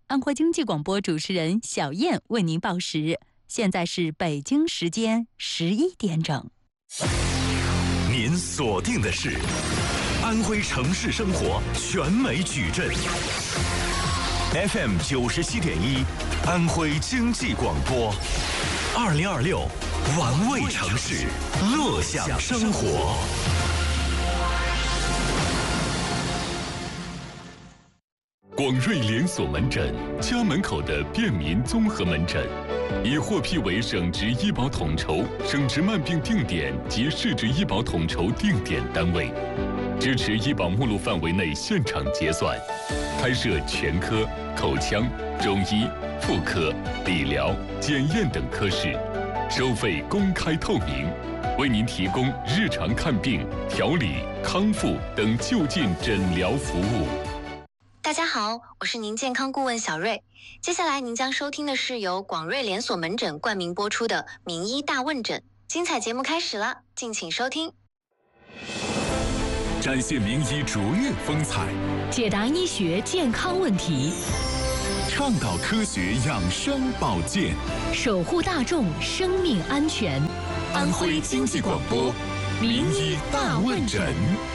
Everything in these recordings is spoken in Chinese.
安徽经济广播主持人小燕为您报时。现在是北京时间11点整。 您锁定的是安徽城市生活全美矩阵 FM 97.1，安徽经济广播，2026玩味城市，乐享生活。 广瑞连锁门诊，家门口的便民综合门诊，已获批为省直医保统筹、省直慢病定点及市直医保统筹定点单位，支持医保目录范围内现场结算，开设全科、口腔、中医、妇科、理疗、检验等科室，收费公开透明，为您提供日常看病、调理、康复等就近诊疗服务。 大家好，我是您健康顾问小瑞。接下来您将收听的是由广瑞连锁门诊冠名播出的名医大问诊，精彩节目开始了，敬请收听。 展现名医卓越风采， 解答医学健康问题， 倡导科学养生保健， 守护大众生命安全。 安徽经济广播名医大问诊。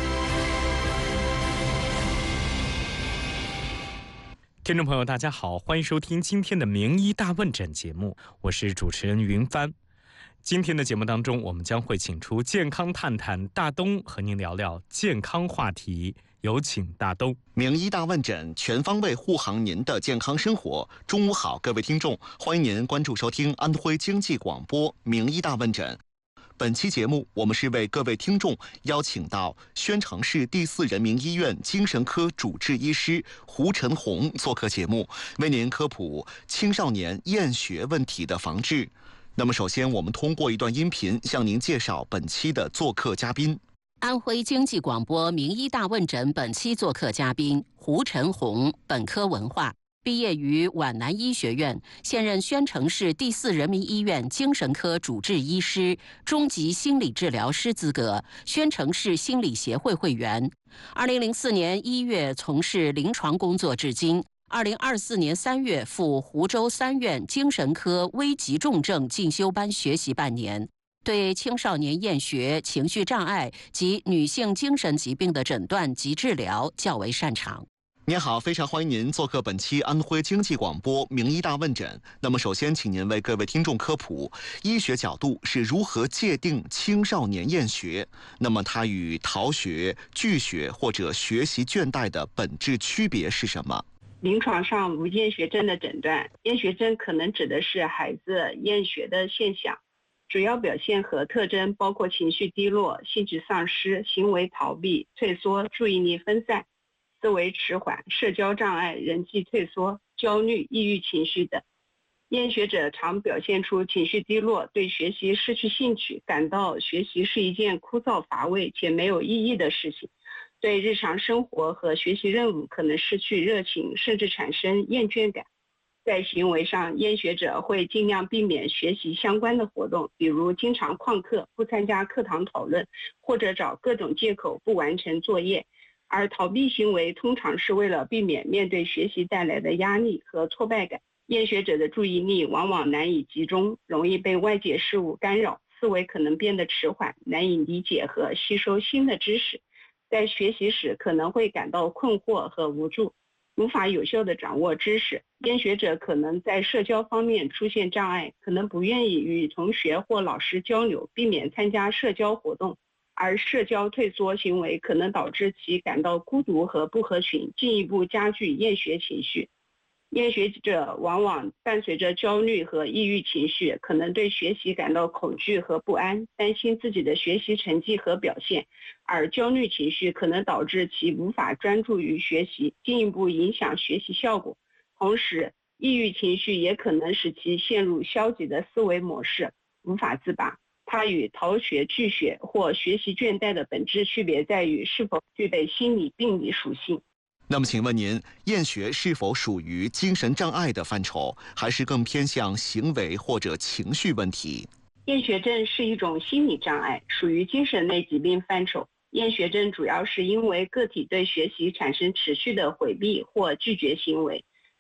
听众朋友大家好，欢迎收听今天的名医大问诊节目，我是主持人云帆。今天的节目当中，我们将会请出健康探探大东和您聊聊健康话题，有请大东。 名医大问诊，全方位护航您的健康生活。中午好，各位听众，欢迎您关注收听安徽经济广播名医大问诊。本期节目，我们是为各位听众邀请到宣城市第4人民医院精神科主治医师胡晨红做客节目，为您科普青少年厌学问题的防治。那么首先，我们通过一段音频向您介绍本期的做客嘉宾。 安徽经济广播名医大问诊本期做客嘉宾胡晨红，本科文化，毕业于皖南医学院，现任宣城市第4人民医院精神科主治医师，中级心理治疗师资格，宣城市心理协会会员。2004年1月从事临床工作至今。2024年3月赴湖州3院精神科危急重症进修班学习半年，对青少年厌学、情绪障碍及女性精神疾病的诊断及治疗较为擅长。 您好，非常欢迎您做客本期安徽经济广播名医大问诊。那么首先请您为各位听众科普医学角度是如何界定青少年厌学，那么它与逃学、拒学或者学习倦怠的本质区别是什么？ 临床上无厌学症的诊断，厌学症可能指的是孩子厌学的现象，主要表现和特征包括情绪低落、兴致丧失、行为逃避、退缩、注意力分散、思维迟缓、社交障碍、人际退缩、焦虑、抑郁情绪等。厌学者常表现出情绪低落，对学习失去兴趣，感到学习是一件枯燥乏味且没有意义的事情，对日常生活和学习任务可能失去热情，甚至产生厌倦感。在行为上，厌学者会尽量避免学习相关的活动，比如经常旷课、不参加课堂讨论，或者找各种借口不完成作业。而逃避行为通常是为了避免面对学习带来的压力和挫败感。厌学者的注意力往往难以集中，容易被外界事物干扰，思维可能变得迟缓，难以理解和吸收新的知识。在学习时可能会感到困惑和无助，无法有效地掌握知识。厌学者可能在社交方面出现障碍，可能不愿意与同学或老师交流，避免参加社交活动，而社交退缩行为可能导致其感到孤独和不合群，进一步加剧厌学情绪。厌学者往往伴随着焦虑和抑郁情绪，可能对学习感到恐惧和不安，担心自己的学习成绩和表现，而焦虑情绪可能导致其无法专注于学习，进一步影响学习效果。同时，抑郁情绪也可能使其陷入消极的思维模式，无法自拔。它与逃学、拒学或学习倦怠的本质区别在于是否具备心理病理属性。 那么请问您，厌学是否属于精神障碍的范畴，还是更偏向行为或者情绪问题？ 厌学症是一种心理障碍，属于精神类疾病范畴。厌学症主要是因为个体对学习产生持续的回避或拒绝行为。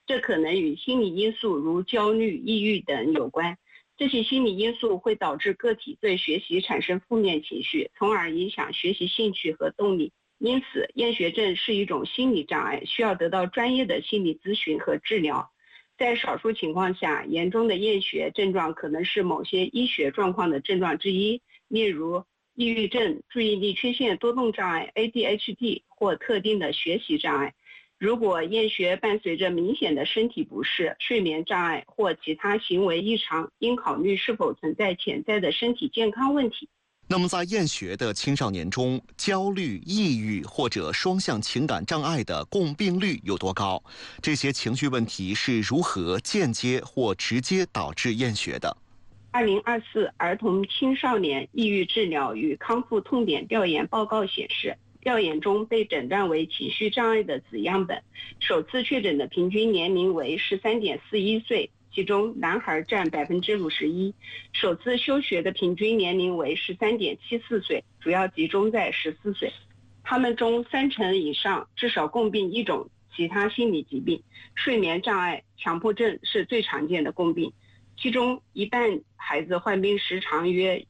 这可能与心理因素如焦虑、抑郁等有关。这些心理因素会导致个体对学习产生负面情绪，从而影响学习兴趣和动力。因此，厌学症是一种心理障碍，需要得到专业的心理咨询和治疗。在少数情况下，严重的厌学症状可能是某些医学状况的症状之一，例如抑郁症、注意力缺陷多动障碍 ADHD 或特定的学习障碍。如果厌学伴随着明显的身体不适、睡眠障碍或其他行为异常，应考虑是否存在潜在的身体健康问题。 那么在厌学的青少年中，焦虑、抑郁或者双向情感障碍的共病率有多高？这些情绪问题是如何间接或直接导致厌学的 2024儿童青少年抑郁治疗与康复痛点调研报告显示，调研中被诊断为情绪障碍的子样本，首次确诊的平均年龄为13.41岁，其中男孩占51%，首次休学的平均年龄为13.74岁，主要集中在14岁。他们中30%以上至少共病一种其他心理疾病，睡眠障碍、强迫症是最常见的共病。其中一半孩子患病时长约